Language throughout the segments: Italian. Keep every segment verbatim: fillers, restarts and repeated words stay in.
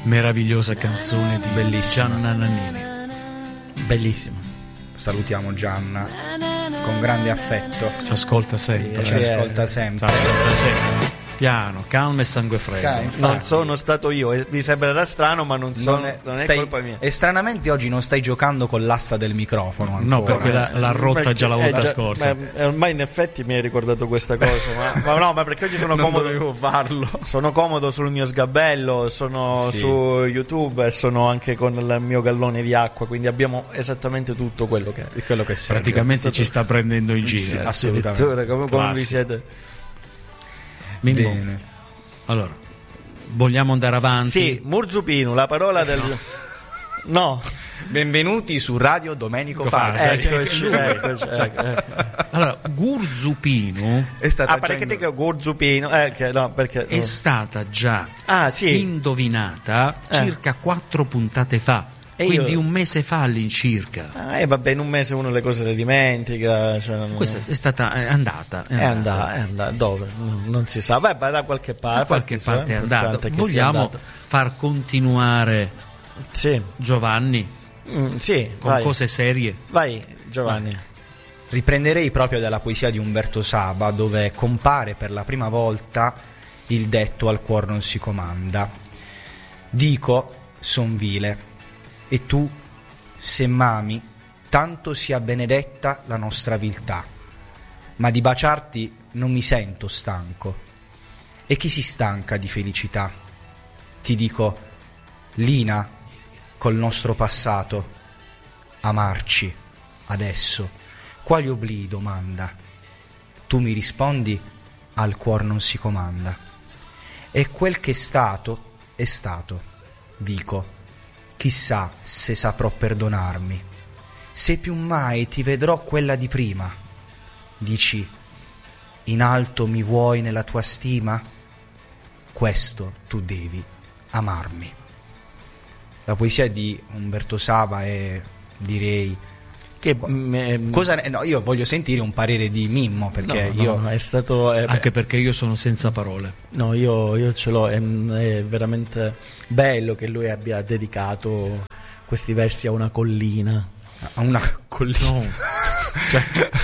meravigliosa canzone di Bellissima. Gianna Nannini. Bellissimo. Salutiamo Gianna con grande affetto. Ci ascolta sempre. Ci Sì, ascolta eh. Ci sempre. ascolta sempre. Piano, calma e sangue freddo. Ca- infatti. Non sono stato io, e vi sembrerà strano, ma non, sono, Non è, non è stai- colpa mia. E stranamente oggi non stai giocando con l'asta del microfono ancora. No, perché la- l'ha rotta Perché- già la volta eh, già- scorsa. ma- ormai in effetti mi hai ricordato questa cosa, ma, ma no, ma perché oggi sono non comodo. dovevo farlo. Sono comodo sul mio sgabello, sono Sì. su YouTube e sono anche con il mio gallone di acqua, quindi abbiamo esattamente tutto quello che È quello che serve. Praticamente ci sta prendendo in giro. Sì, eh. assolutamente. addirittura, come, come vi Classico. siete? Mimmo, Bene. allora, vogliamo andare avanti? Sì, Murzupino, la parola del no. Benvenuti su Radio Domenico Fazio. Fazio. Eh, Eccoci, eccoci, ecco, ecco. Allora, Gurzupino È stata Ah, già perché in- dico Gurzupino? Eh, che, no, perché è stata già Ah, sì. indovinata Eh. circa quattro puntate fa. E Quindi io- un mese fa all'incirca. Ah, e vabbè, in un mese uno le cose le dimentica. Cioè, non- Questa è stata è andata. È è andata. andata, è andata. Dove? Non, non si sa. Vabbè, da qualche parte. Da qualche Infatti, parte è so, andata. l'importante è che sia Vogliamo andata. far continuare Sì. Giovanni Mm, sì, con vai. cose serie? Vai, Giovanni. Riprenderei proprio dalla poesia di Umberto Saba, dove compare per la prima volta il detto al cuor non si comanda. Dico, son vile, e tu, se m'ami, tanto sia benedetta la nostra viltà, ma di baciarti non mi sento stanco. E chi si stanca di felicità? Ti dico, Lina, col nostro passato, amarci adesso, quali oblii domanda? Tu mi rispondi, al cuor non si comanda. E quel che è stato, è stato. Dico, chissà se saprò perdonarmi, se più mai ti vedrò quella di prima. Dici, in alto mi vuoi nella tua stima? Questo tu devi amarmi. La poesia di Umberto Saba è, direi, Che mm, cosa ne- no, io voglio sentire un parere di Mimmo, perché no, io no, è stato eh, Anche perché io sono senza parole. no, io, io ce l'ho. È, è veramente bello che lui abbia dedicato questi versi a una collina. a una collina. No. Cioè,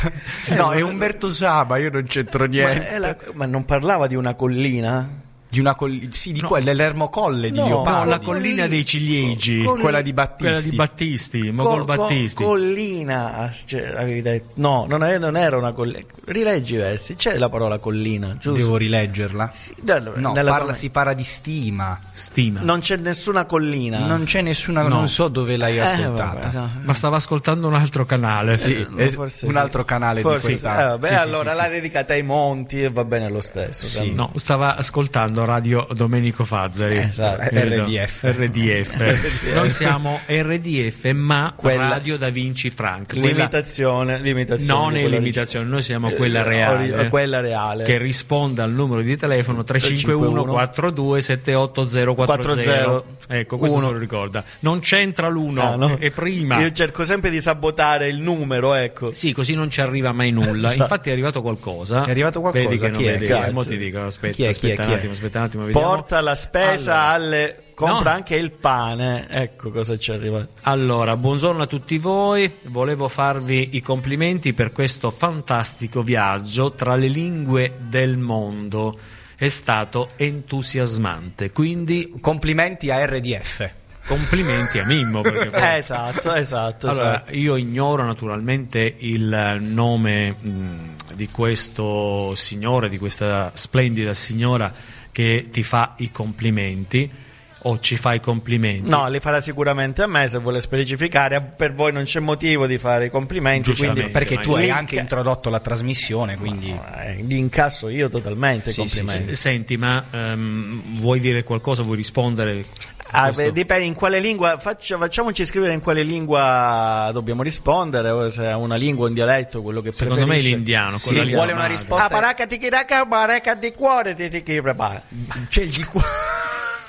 No, è Umberto Saba, io non c'entro Ma, niente. è la- ma non parlava di una collina? Di una collina, sì, di No. quella, l'Ermocolle di No, no, Leopardi. la collina dei ciliegi, Col- quella di Battisti. quella di Battisti, Mogol Co- co- Battisti. collina, cioè, avevi detto. No, non, è- non era una collina. Rileggi i versi, c'è la parola collina, giusto? Devo rileggerla? Sì, no, No, nella parla- tua- si parla di stima. Stima. Non c'è nessuna collina. Non c'è nessuna, No. non so dove l'hai Eh, ascoltata. vabbè, no. Ma stava ascoltando un altro canale. Sì, Eh, è forse un sì. altro canale Forse di sì. questa. Eh, vabbè, Sì, sì, allora sì, la sì. dedicata ai monti e va bene lo stesso. Sì. No, stava ascoltando Radio Domenico Fazzari. Esatto. R D F. R D F. Noi siamo R D F, ma Quella- Radio Da Vinci Frank. Quella Limitazione, limitazione. non di è quella limitazione, noi siamo Eh, quella reale. ori- quella reale. Che risponde al numero di telefono tre cinque uno quattro due sette otto zero quattro zero. Ecco, questo Uno. se lo ricorda. Non c'entra l'uno, Ah, no. è prima. Io cerco sempre di sabotare il numero, ecco. Sì, così non ci arriva mai nulla. Esatto. Infatti è arrivato qualcosa. È arrivato qualcosa? Vedi che non Chi è? vedi. Cazzo. Mo ti dico, aspetta, Chi è? Chi è? aspetta Chi un è? attimo, aspetta un attimo, vediamo. Porta la spesa Allora. alle. Compra No. anche il pane. Ecco cosa ci arriva. Allora, buongiorno a tutti voi, volevo farvi i complimenti per questo fantastico viaggio tra le lingue del mondo, è stato entusiasmante, quindi Complimenti a R D F. complimenti a Mimmo. Perché poi- Eh, esatto, esatto. Allora, esatto. io ignoro naturalmente il nome mh, di questo signore, di questa splendida signora che ti fa i complimenti o ci fa i complimenti. No, li farà sicuramente a me se vuole specificare. Per voi non c'è motivo di fare i complimenti. Giustamente. Quindi Perché tu hai Link- anche introdotto la trasmissione, quindi Eh, li incasso io totalmente. i Sì, sì, complimenti. Senti, ma ehm, vuoi dire qualcosa? Vuoi rispondere? Ah, Questo- beh, dipende in quale lingua. Faccia- facciamoci scrivere in quale lingua dobbiamo rispondere. O se è una lingua, un dialetto, quello che Secondo me è preferisce. l'indiano. Sì, quella lì vuole è la una madre. risposta. Ah, paraca ti chiraca, paraca di cuore ti ti chirapa. c'è il di qua.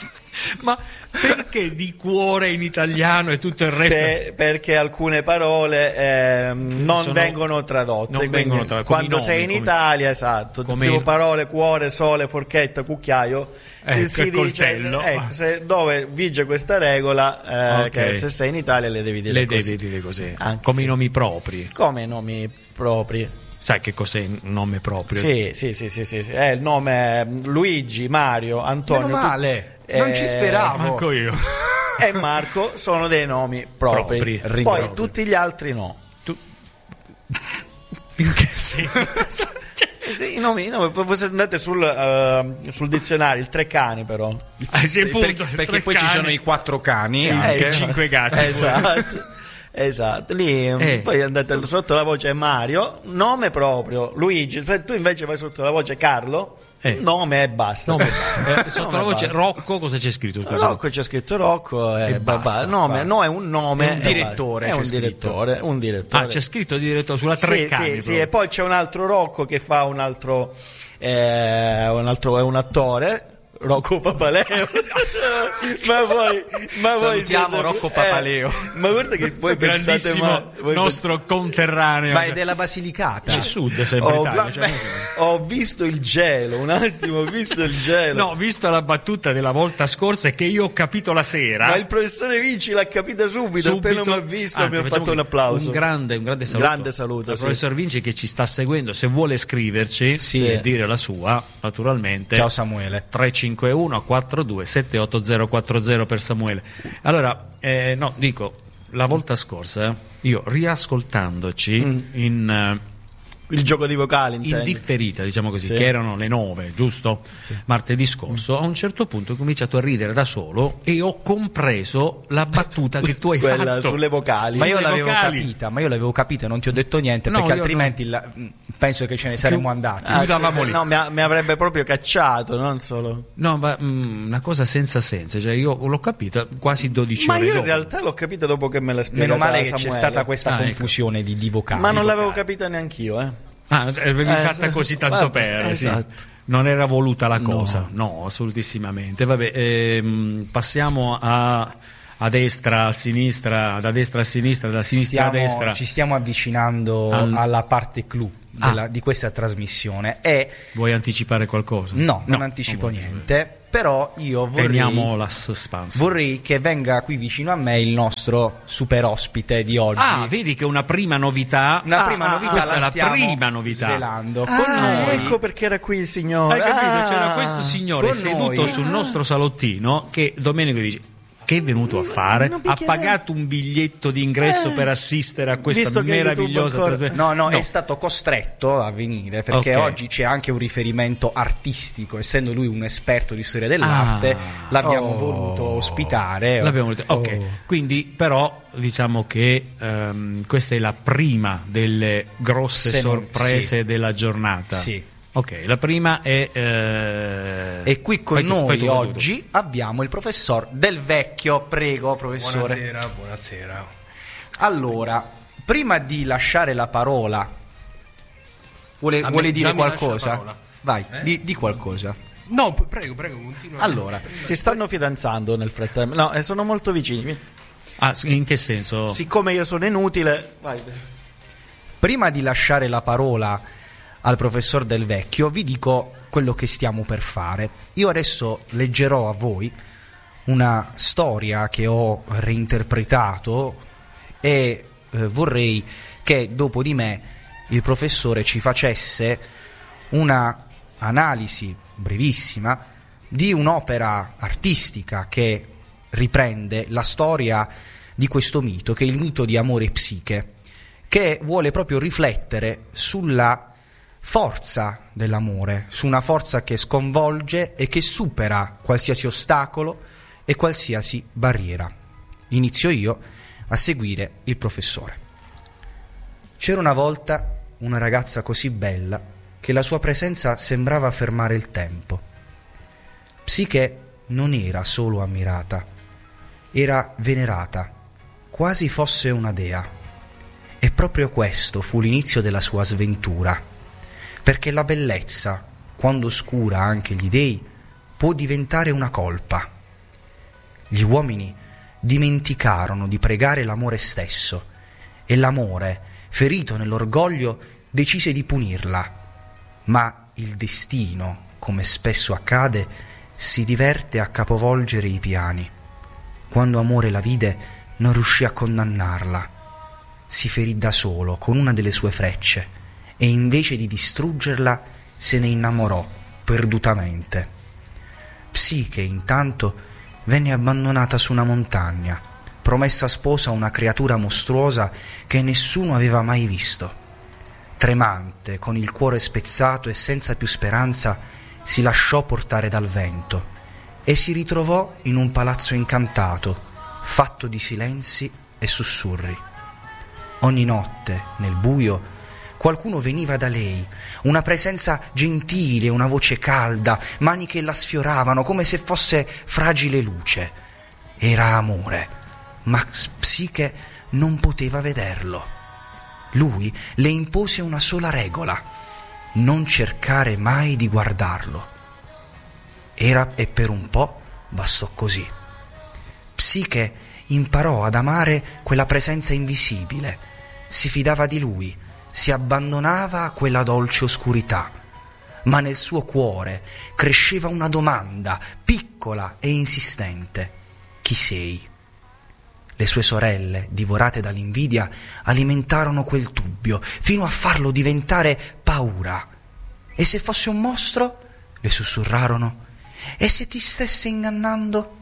Ma perché di cuore in italiano e tutto il resto? Per, perché alcune parole eh, non Sono- vengono tradotte. non quindi vengono tradotte, come quando i nomi, sei in come- Italia, esatto, come tipo i- parole cuore, sole, forchetta, cucchiaio. Ecco, si e dice, coltello. ecco, se- dove vige questa regola, eh, Ok. che se sei in Italia le devi dire Le così. devi dire così, Anche come sì. i nomi propri. Come nomi propri. Sai che cos'è un nome proprio? Sì, sì, sì, sì, sì, sì. È il nome Luigi, Mario, Antonio. Meno male, tu- non eh, ci speravo. Manco io. E Marco sono dei nomi propri. Propri, Poi rimprovri. tutti gli altri no. In che senso? Eh sì, i nomi, i nomi, poi se andate sul, eh, sul dizionario, il tre cani però. Ah, sì, Per- appunto, perché tre poi ci cani. sono i quattro cani Eh, anche. i cinque gatti. Esatto. Esatto, lì Eh. poi andate sotto la voce Mario, nome proprio, Luigi, tu invece vai sotto la voce Carlo, Eh. nome e basta. No, eh, sotto Nome la e voce basta. Rocco cosa c'è scritto? Scusa. Rocco c'è scritto Rocco e, E ba- basta, ba- nome, basta. no è un nome, È un e direttore, basta. È c'è un scritto. direttore, un direttore. Ah, c'è scritto direttore sulla tre sì, cani. sì, sì, proprio. e poi c'è un altro Rocco che fa un altro eh, un altro è un attore Rocco Papaleo. ma voi ma voi Salutiamo siete- Rocco Papaleo. eh, ma guarda che voi pensate Grandissimo ma, voi nostro conterraneo. Ma è cioè, della Basilicata. c'è sud sempre Ho, Italia. beh, cioè, ho visto il gelo, un attimo, ho visto il gelo. no, visto la battuta della volta scorsa che io ho capito la sera. Ma il professore Vinci l'ha capita subito, appena mi ha visto Anzi, mi ha facciamo fatto un così, applauso. Un grande, un grande saluto. Grande saluto, al sì. professor Vinci che ci sta seguendo. Se vuole scriverci Sì. e dire la sua, naturalmente. Ciao Samuele. tre cinque uno quattro due sette otto zero quattro zero per Samuele. Allora, eh, no, dico, la volta scorsa io riascoltandoci Mm. in, eh, Il gioco di vocali, in intendi? differita, diciamo così, Sì. che erano le nove, giusto? Martedì scorso, a un certo punto ho cominciato a ridere da solo e ho compreso la battuta che tu hai Quella fatto sulle vocali. Ma io sulle l'avevo vocali. capita, ma io l'avevo capita e non ti ho detto niente No, perché io altrimenti la- penso che ce ne saremmo Chiu- andati. Ah, chiudavamo sì, lì. no, mi, ha- mi avrebbe proprio cacciato, non solo. No, ma mm, una cosa senza senso, cioè io l'ho capita quasi dodici Ma ore io in dopo. realtà l'ho capito dopo che me l'ha spiegata Meno male che Samuele. c'è stata questa Ah, ecco. confusione di, di vocali. Ma non di l'avevo vocali. capita neanch'io, eh. Ah, avevi Eh, fatta sì. così tanto Vabbè, per, sì. esatto. Non era voluta la No. cosa, no, assolutissimamente. Vabbè, ehm, passiamo a, a destra, a sinistra, da destra a sinistra, da sinistra Stiamo- a destra. Ci stiamo avvicinando Al- alla parte clou della- Ah. di questa trasmissione e Vuoi anticipare qualcosa? no, non anticipo non voglio. niente, però io vorrei, Teniamo la suspense. vorrei che venga qui vicino a me il nostro super ospite di oggi. Ah, vedi che una prima novità. Una Ah, prima ah, novità questa la è la stiamo prima novità. svelando con Ah, noi. ecco perché era qui il signore. Hai capito? Ah, C'era questo signore con seduto noi. sul nostro salottino che Domenico dice: che è venuto a fare? Non mi Ha chiedere- pagato un biglietto di ingresso Eh, per assistere a questa visto che meravigliosa YouTube ancora- trasmissione. No, no, è stato costretto a venire perché Ok. oggi c'è anche un riferimento artistico, essendo lui un esperto di storia dell'arte, Ah. l'abbiamo Oh. voluto ospitare. L'abbiamo detto, ok, Oh. quindi però diciamo che ehm, questa è la prima delle grosse Se non- sorprese sì. della giornata. Sì. Ok, la prima è... eh, E qui con fai tu, noi fai tu, fai tu, fai tu. oggi abbiamo il professor Del Vecchio. Prego, professore. Buonasera, buonasera. Allora, prima di lasciare la parola, vuole, A me vuole già dire mi lascia la qualcosa? parola. Vai, Eh? di, di qualcosa. No, p- prego, prego, continua. Allora, Si stanno fidanzando nel frattempo. No, e sono molto vicini. Ah, in che senso? Siccome io sono inutile, vai. prima di lasciare la parola al professor Del Vecchio, vi dico quello che stiamo per fare. Io adesso leggerò a voi una storia che ho reinterpretato e eh, vorrei che dopo di me il professore ci facesse una analisi brevissima di un'opera artistica che riprende la storia di questo mito, che è il mito di Amore e Psiche, che vuole proprio riflettere sulla forza dell'amore, su una forza che sconvolge e che supera qualsiasi ostacolo e qualsiasi barriera. Inizio io, a seguire il professore. C'era una volta una ragazza così bella che la sua presenza sembrava fermare il tempo. Psiche non era solo ammirata, era venerata, quasi fosse una dea. E proprio questo fu l'inizio della sua sventura, perché la bellezza, quando oscura anche gli dei, può diventare una colpa. Gli uomini dimenticarono di pregare l'amore stesso e l'amore, ferito nell'orgoglio, decise di punirla. Ma il destino, come spesso accade, si diverte a capovolgere i piani. Quando Amore la vide, non riuscì a condannarla. Si ferì da solo con una delle sue frecce e invece di distruggerla se ne innamorò perdutamente. Psiche, intanto, venne abbandonata su una montagna, promessa sposa a una creatura mostruosa che nessuno aveva mai visto. Tremante, con il cuore spezzato e senza più speranza, si lasciò portare dal vento e si ritrovò in un palazzo incantato, fatto di silenzi e sussurri. Ogni notte, nel buio, qualcuno veniva da lei, una presenza gentile, una voce calda, mani che la sfioravano come se fosse fragile luce. Era Amore, ma Psiche non poteva vederlo. Lui le impose una sola regola: non cercare mai di guardarlo. Era e per un po' bastò così. Psiche imparò ad amare quella presenza invisibile, si fidava di lui, si abbandonava a quella dolce oscurità, ma nel suo cuore cresceva una domanda piccola e insistente: chi sei? Le sue sorelle, divorate dall'invidia, alimentarono quel dubbio fino a farlo diventare paura. E se fosse un mostro? Le sussurrarono. E se ti stesse ingannando?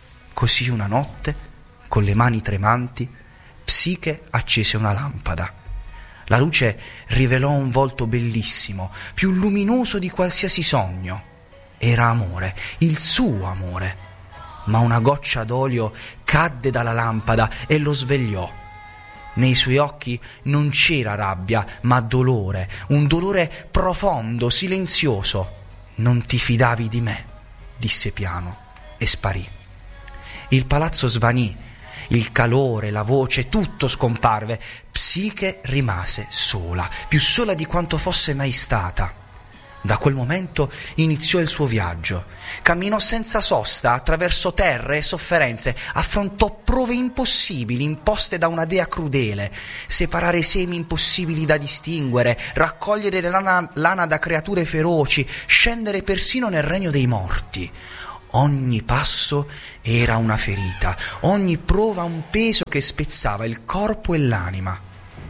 Così una notte, con le mani tremanti, Psiche accese una lampada. La luce rivelò un volto bellissimo, più luminoso di qualsiasi sogno. Era Amore, il suo Amore. Ma una goccia d'olio cadde dalla lampada e lo svegliò. Nei suoi occhi non c'era rabbia, ma dolore, un dolore profondo, silenzioso. Non ti fidavi di me, disse piano e sparì. Il palazzo svanì, il calore, la voce, tutto scomparve. Psiche rimase sola, più sola di quanto fosse mai stata. Da quel momento iniziò il suo viaggio. Camminò senza sosta attraverso terre e sofferenze, affrontò prove impossibili imposte da una dea crudele, separare semi impossibili da distinguere, raccogliere lana, lana da creature feroci, scendere persino nel regno dei morti. Ogni passo era una ferita, ogni prova un peso che spezzava il corpo e l'anima.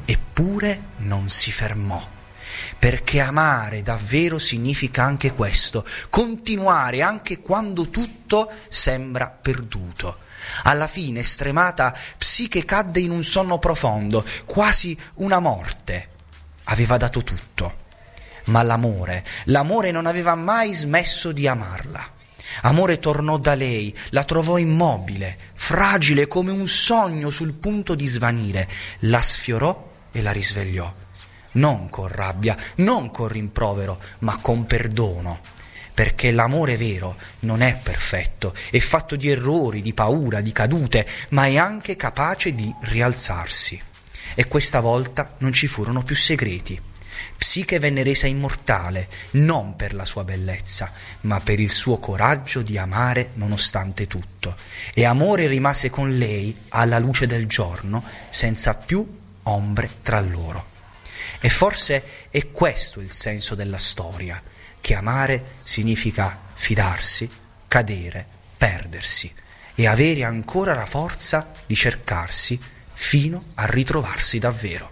Eppure non si fermò. Perché amare davvero significa anche questo, continuare anche quando tutto sembra perduto. Alla fine, stremata, Psiche cadde in un sonno profondo, quasi una morte. Aveva dato tutto, ma l'amore, l'amore non aveva mai smesso di amarla. Amore tornò da lei, la trovò immobile, fragile come un sogno sul punto di svanire, la sfiorò e la risvegliò. Non con rabbia, non con rimprovero, ma con perdono, perché l'amore vero non è perfetto, è fatto di errori, di paura, di cadute, ma è anche capace di rialzarsi. E questa volta non ci furono più segreti. Psiche venne resa immortale, non per la sua bellezza, ma per il suo coraggio di amare nonostante tutto. E Amore rimase con lei alla luce del giorno, senza più ombre tra loro. E forse è questo il senso della storia, che amare significa fidarsi, cadere, perdersi e avere ancora la forza di cercarsi fino a ritrovarsi davvero.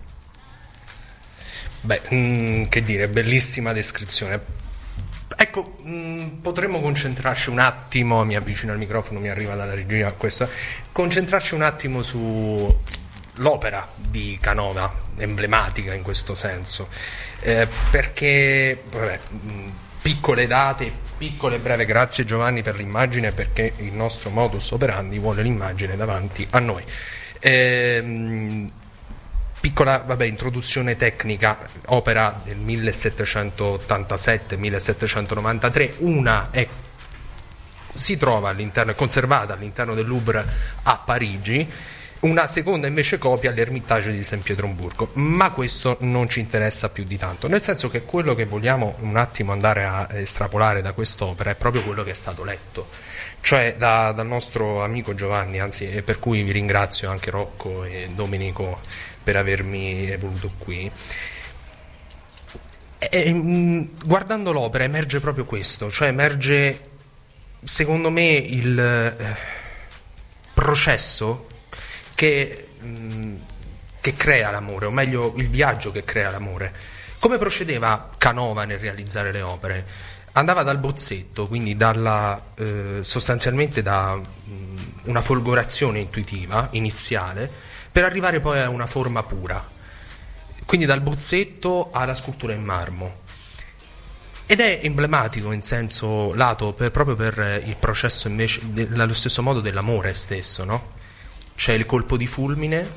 Beh, mh, che dire, bellissima descrizione. Ecco, mh, potremmo concentrarci un attimo, mi avvicino al microfono, mi arriva dalla regia questa, concentrarci un attimo su l'opera di Canova, emblematica in questo senso, eh, perché vabbè, mh, piccole date, piccole breve, grazie Giovanni per l'immagine, perché il nostro modus operandi vuole l'immagine davanti a noi. Eh, mh, piccola vabbè, introduzione tecnica, opera del millesettecentottantasette millesettecentonovantatré, una è si trova all'interno, è conservata all'interno del Louvre a Parigi. una seconda invece copia all'Ermitage di San Pietroburgo, ma questo non ci interessa più di tanto, nel senso che quello che vogliamo un attimo andare a estrapolare da quest'opera è proprio quello che è stato letto, cioè da, dal nostro amico Giovanni, anzi, e per cui vi ringrazio anche Rocco e Domenico per avermi voluto qui. E, mh, guardando l'opera emerge proprio questo, cioè emerge secondo me il eh, processo che, mh, che crea l'amore, o meglio il viaggio che crea l'amore. Come procedeva Canova nel realizzare le opere? Andava dal bozzetto, quindi dalla, eh, sostanzialmente da mh, una folgorazione intuitiva iniziale, per arrivare poi a una forma pura, quindi dal bozzetto alla scultura in marmo. Ed è emblematico in senso lato per, proprio per il processo invece de, allo stesso modo dell'amore stesso, no? C'è il colpo di fulmine,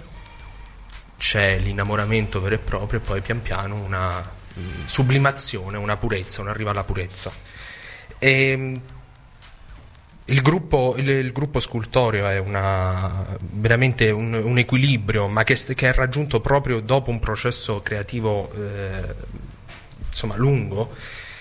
c'è l'innamoramento vero e proprio, e poi pian piano una mh, sublimazione, una purezza, un arrivo alla purezza. E, il gruppo, il, il gruppo scultoreo è una, veramente un, un equilibrio, ma che, che è raggiunto proprio dopo un processo creativo eh, insomma lungo.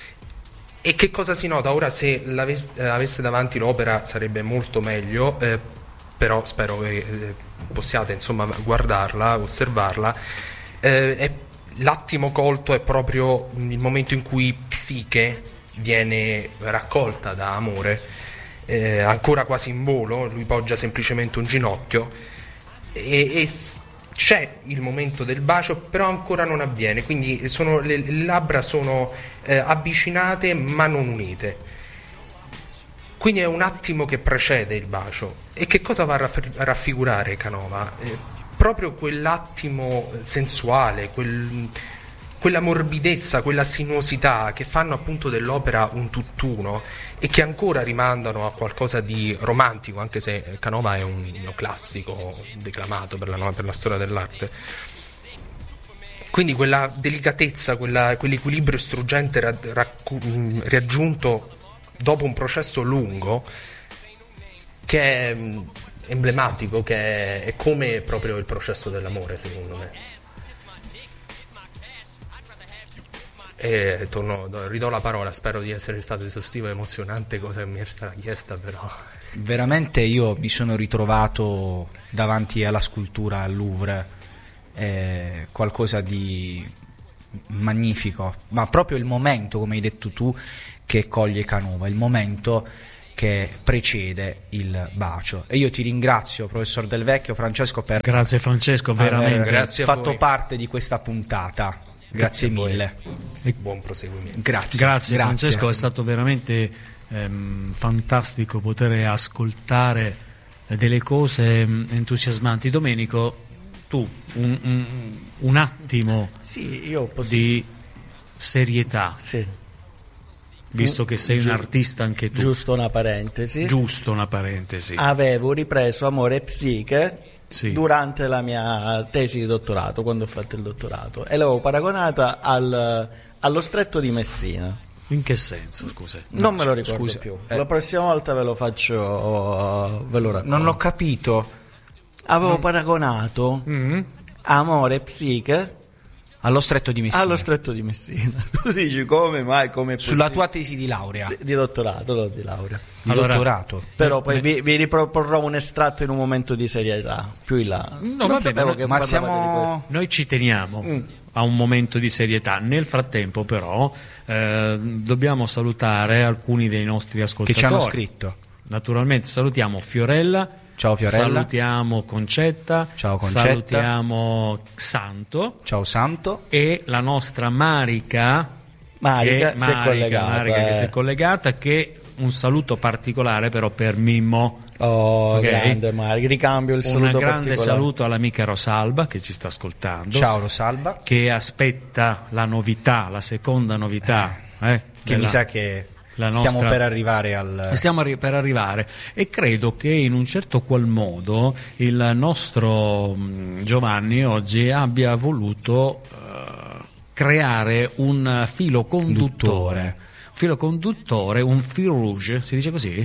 E che cosa si nota? Ora, se l'avesse, avesse davanti l'opera sarebbe molto meglio, eh, però spero che eh, possiate insomma guardarla, osservarla. Eh, è, l'attimo colto è proprio il momento in cui Psiche viene raccolta da Amore, eh, ancora quasi in volo, lui poggia semplicemente un ginocchio e, e c'è il momento del bacio, però ancora non avviene, quindi sono, le, le labbra sono eh, avvicinate ma non unite, quindi è un attimo che precede il bacio. E che cosa va a, raff- a raffigurare Canova? Eh, proprio quell'attimo sensuale, quel, quella morbidezza, quella sinuosità che fanno appunto dell'opera un tutt'uno e che ancora rimandano a qualcosa di romantico, anche se Canova è un neoclassico declamato per la, per la storia dell'arte. Quindi quella delicatezza, quella, quell'equilibrio struggente ra, raccu- raggiunto dopo un processo lungo, che è emblematico, che è, è come proprio il processo dell'amore, secondo me. E torno, ridò la parola, spero di essere stato esaustivo e emozionante, cosa che mi è stata chiesta, però veramente io mi sono ritrovato davanti alla scultura al Louvre, eh, qualcosa di magnifico, ma proprio il momento, come hai detto tu, che coglie Canova, il momento che precede il bacio. E io ti ringrazio, professor Del Vecchio, Francesco, per grazie Francesco, veramente aver grazie a fatto voi. parte di questa puntata. Grazie, grazie mille. Buon proseguimento. Grazie. Grazie, grazie. Francesco, è stato veramente ehm, fantastico poter ascoltare delle cose entusiasmanti. Domenico, tu un, un, un attimo Sì, io posso... di serietà, Sì. visto che sei Giu- un artista anche tu. Giusto una parentesi. Giusto una parentesi. Avevo ripreso Amore e Psiche Sì. durante la mia tesi di dottorato, quando ho fatto il dottorato, e l'avevo paragonata al, allo Stretto di Messina. In che senso, scusa? Non No, me lo scusa, ricordo più. eh. La prossima volta ve lo faccio, ve lo racconto. Non l'ho capito. Avevo non... paragonato Mm-hmm. Amore e Psiche allo Stretto di Messina. allo Stretto di Messina. Tu dici come mai, come è Sulla possibile? tua tesi di laurea. Sì, di dottorato, non di laurea. Di Allora- dottorato. Però Eh, poi eh. vi, vi riproporrò un estratto in un momento di serietà più in là. No, non va sapevo bene, che ma parlavate di questo. siamo Noi ci teniamo Mm. a un momento di serietà. Nel frattempo, però, eh, dobbiamo salutare alcuni dei nostri che ascoltatori. ci hanno scritto. Naturalmente salutiamo Fiorella. Ciao Fiorella. Salutiamo Concetta. Ciao, Concetta. Salutiamo Santo. Ciao Santo. E la nostra Marica. Marica che, si è Marica, collegata, Marica che eh. si è collegata. Che un saluto particolare però per Mimmo. Oh, Ok. grande Marica, ricambio il Un saluto grande particolare. saluto all'amica Rosalba che ci sta ascoltando. Ciao Rosalba. Che aspetta la novità, la seconda novità. Eh, Che della- mi sa che la stiamo nostra- per arrivare al... Stiamo arri- per arrivare e credo che in un certo qual modo il nostro mh, Giovanni oggi abbia voluto eh, creare un filo conduttore, filo conduttore, un fil rouge, si dice così?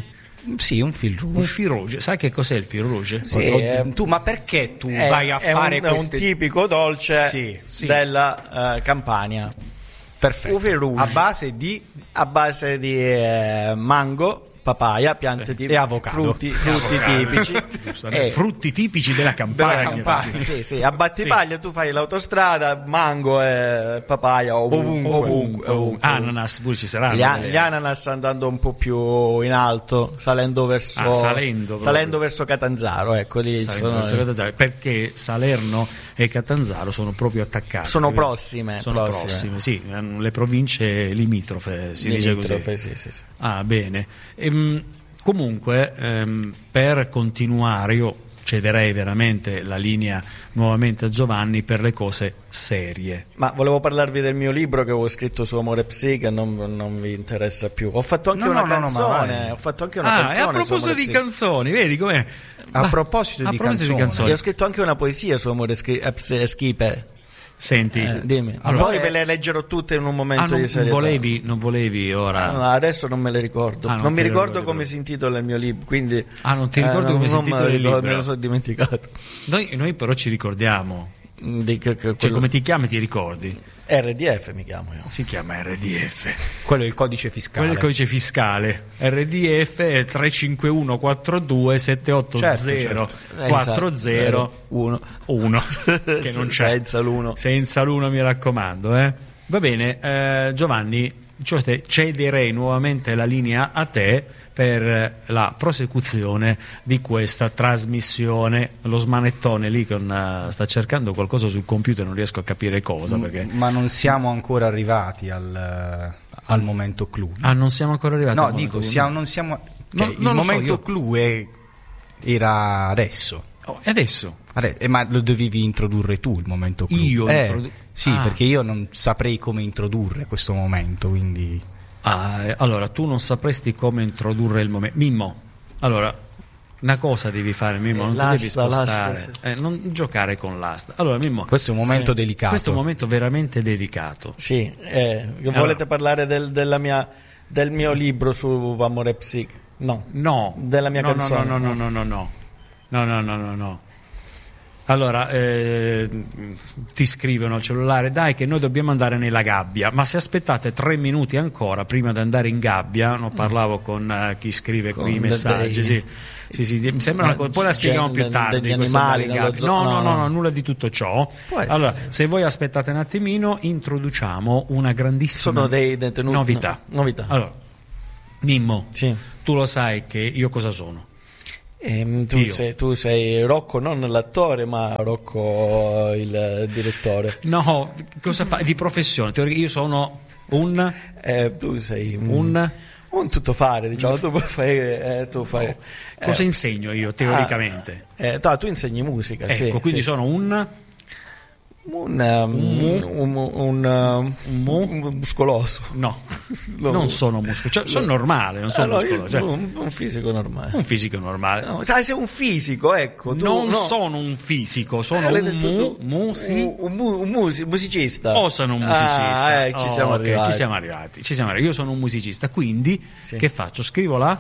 Sì, un fil rouge. Un fil rouge. Sai che cos'è il fil rouge? Sì, O- eh, tu, ma perché tu È, vai a è fare un, è queste... un tipico dolce Sì, sì. della eh, Campania. Perfetto. Un fil rouge. A base di A base di eh, mango, papaya, piante Sì. tipiche, E avocado. frutti, frutti tipici. Giusto, Eh, frutti tipici della Campania. della Campania, sì, sì. A Battipaglia tu fai l'autostrada, mango e papaya ovunque, ovunque, ovunque, ovunque. Ananas pure ci saranno. Gli, a- delle- gli ananas andando un po' più in alto, salendo verso, Ah, salendo proprio. salendo verso Catanzaro, ecco lì Salerno sono, verso Catanzaro, perché Salerno e Catanzaro sono proprio attaccati. sono Perché prossime, Sono prossime. prossime, sì, hanno le province limitrofe, si dice così. Limitrofe, sì, sì, sì. Ah, bene. Ehm, comunque, ehm, per continuare, io cederei veramente la linea nuovamente a Giovanni per le cose serie. Ma volevo parlarvi del mio libro che avevo scritto su Amore Psiche, non, non vi interessa più. Ho fatto anche No, una no, no, no, ma canzone, vai. ho fatto anche una Ah, e canzone a su proposito Amore di Psiche. canzoni, vedi com'è? A Ma- proposito a di proposito di canzoni. canzoni. E ho scritto anche una poesia su Amore Schi- eh, Ps- Schipe. Senti, Eh, dimmi. allora, Poi ve le leggerò tutte in un momento ah, non, di serietà. volevi, non volevi ora... No, adesso non me le ricordo. Ah, non non mi te le ricordo ricordi come proprio. si intitola il mio libro, quindi Ah, non ti ricordi eh, come si non me intitola lo il ricordo, libro? Me lo sono dimenticato. Noi, noi però ci ricordiamo. Di che- che- Cioè, quello- come ti chiami ti ricordi? R D F mi chiamo io. Si chiama R D F. Quello è il codice fiscale. Quello è il codice fiscale. R D F è tre cinque uno quattro due sette otto zero Eh, quattro zero uno uno che non c'è. Senza l'uno. Senza l'uno, mi raccomando. Eh. Va bene, eh, Giovanni, cioè cederei nuovamente la linea a te per la prosecuzione di questa trasmissione. Lo smanettone lì con, uh, sta cercando qualcosa sul computer, non riesco a capire cosa perché... Ma non siamo ancora arrivati al, al momento clou. Ah, non siamo ancora arrivati No, al dico, momento- siamo, non siamo... No, ok, il non lo so, momento io- clou è- era adesso. Oh, e adesso? Ade- eh, ma lo dovevi introdurre tu il momento clou. Io Eh, introdu- Sì, Ah. perché io non saprei come introdurre questo momento, quindi... Ah, eh, allora tu non sapresti come introdurre il momento. Mimmo, allora, una cosa devi fare, Mimmo, Eh, non l'asta, ti devi spostare, l'asta, sì. eh, non giocare con l'asta. Allora, Mimmo, Questo è un momento Sì. delicato. questo è un momento veramente delicato. Sì, eh, volete parlare del, della mia, del mio libro su Amore Psiche? No. No, Della mia no, canzone? No, no, no, no, no, no, no, no, no, no, no. Allora, eh, ti scrivono al cellulare, dai che noi dobbiamo andare nella gabbia, ma se aspettate tre minuti ancora prima di andare in gabbia, no, parlavo con eh, chi scrive Con qui i messaggi, dei- sì. Sì, sì, mi sembra una cosa, poi la Cioè, spieghiamo più de- tardi. degli questo animali andare in nello gabbia. zoo- No, no, no, no, no. no, nulla di tutto ciò. Può essere. Allora, se voi aspettate un attimino, introduciamo una grandissima Sono dei detenuti. novità. no, novità. Allora, Mimmo, Sì. tu lo sai che io cosa sono? Ehm, tu, Io. sei, tu sei Rocco, non l'attore, ma Rocco il direttore. No, cosa fa? Di professione. Teorica- Io sono un, Eh, tu sei un, un un tuttofare, diciamo. Tu fai. eh, tu fai cosa eh, insegno io teoricamente? ah, eh, no, tu insegni musica. Ecco, sì, quindi sì. sono un un, um, un, un, un, um, Un mu? un muscoloso. no, No. non sono muscolo, cioè, sono normale, non sono Ah, no, io- muscoloso, cioè, un, un fisico normale. un fisico normale. No, sai, sei un fisico, ecco. Tu, non no. sono un fisico, sono Eh, l'hai un detto mu, tu. mu- sì. un, un mu- un musi- musicista. O sono un musicista. Ah, eh, ci Oh, siamo ok, arrivati. ci siamo arrivati. Ci siamo arrivati. Io sono un musicista, quindi Sì. che faccio? Scrivo là?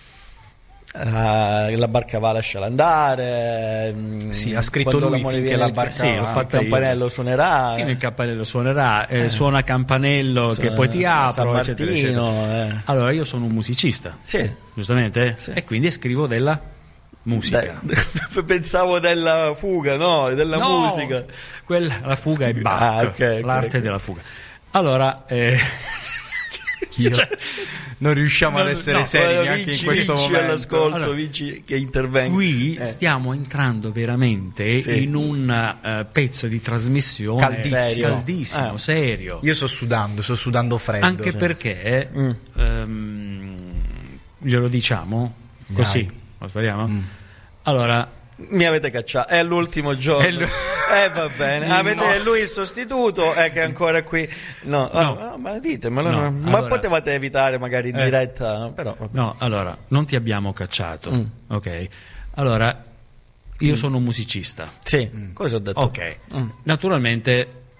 Ah, la barca va, lasciala andare. mm, Sì, ha scritto quando lui l'amore finché viene la il- barca Sì, l'ho va. fatta il io. campanello suonerà. Fino il campanello suonerà, eh, suona campanello che Suona- poi ti San apro, eccetera, eccetera. Martino, eh. Allora, io sono un musicista, Sì. giustamente? Sì. E quindi scrivo della musica. Dai, pensavo della fuga, no, della No, musica. quella, la fuga è Bach, Ah, ok, ok, l'arte ok. della fuga. Allora, eh, io- Cioè, non riusciamo No, ad essere no, seri Guarda, neanche vinci, in questo vinci momento. all'ascolto, Allora, vinci che intervengo. qui Eh. stiamo entrando veramente Sì. in un eh, pezzo di trasmissione Caldissimo. caldissimo, Ah. serio. Io sto sudando, sto sudando freddo. Anche Sì. perché Mm. ehm, glielo diciamo così, Dai. lo speriamo. Mm. Allora, Mi avete cacciato, è l'ultimo giorno. È lu- Eh va bene, No. avete lui il sostituto è che è ancora qui. No, ah, No. ah, ma ditemelo, No, ma allora- potevate evitare magari in Eh. diretta, però vabbè. no, allora, non ti abbiamo cacciato, Mm. ok? Allora, io sono un musicista, Sì, cosa ho detto? ok? Mm. Naturalmente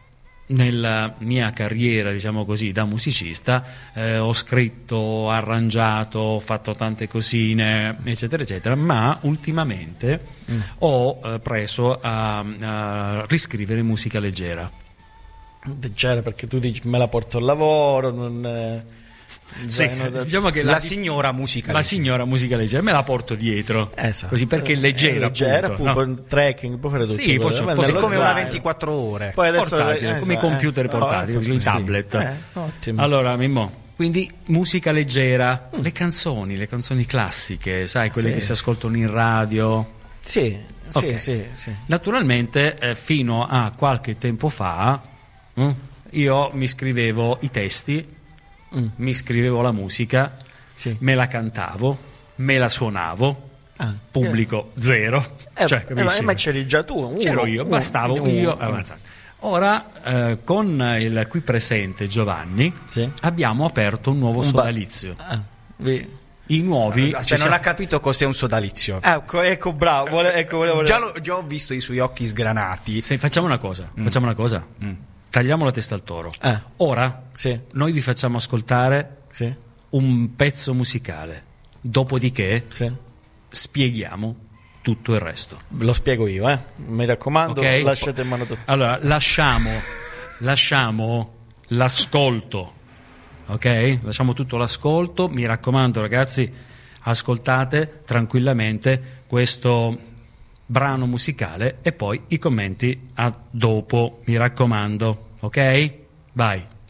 nella mia carriera, diciamo così, da musicista, eh, ho scritto, arrangiato, ho fatto tante cosine, eccetera, eccetera, ma ultimamente mm. ho eh, preso a, a riscrivere musica leggera. Leggera perché tu dici me la porto al lavoro, non... Eh... Sì, diciamo che la, la signora musica la leggera. signora musica leggera me la porto dietro, esatto. Così, perché è leggera, è leggera appunto, appunto, no? trekking, può fare tutto. Sì, poi c'ho- poi come una zaino. ventiquattro ore. Poi adesso Portatile, eh, come i esatto, computer eh. portatili, Oh, i sì. tablet. Eh, ottimo. Allora, Mimmo, quindi musica leggera, mm. le canzoni, le canzoni classiche, sai, quelle Sì. che si ascoltano in radio. Sì, sì, Ok. sì, sì. Naturalmente, eh, fino a qualche tempo fa, mm, io mi scrivevo i testi, Mm. mi scrivevo la musica, Sì. me la cantavo, me la suonavo, Ah, pubblico zero. Eh, Cioè, eh, ma, capisci? ma c'eri già tu, uno, C'ero io, uno, bastavo uno, io uno. avanzare. Ora, eh, con il qui presente Giovanni, Sì. abbiamo aperto un nuovo Un ba- sodalizio. Ah, vi- I nuovi... Cioè, ci non siamo- ha capito cos'è un sodalizio. Ecco, ecco, bravo. Vuole, ecco, volevo... Già, lo- già ho visto i suoi occhi sgranati. Se facciamo una cosa, facciamo una cosa. Tagliamo la testa al toro. Eh. Ora, Sì, noi vi facciamo ascoltare sì, un pezzo musicale. Dopodiché sì. spieghiamo tutto il resto. Lo spiego io, eh. Mi raccomando, Ok? lasciate in mano tu. Allora, lasciamo, lasciamo l'ascolto, ok? Lasciamo tutto l'ascolto. Mi raccomando, ragazzi, ascoltate tranquillamente questo brano musicale e poi i commenti a dopo, mi raccomando, ok? Vai.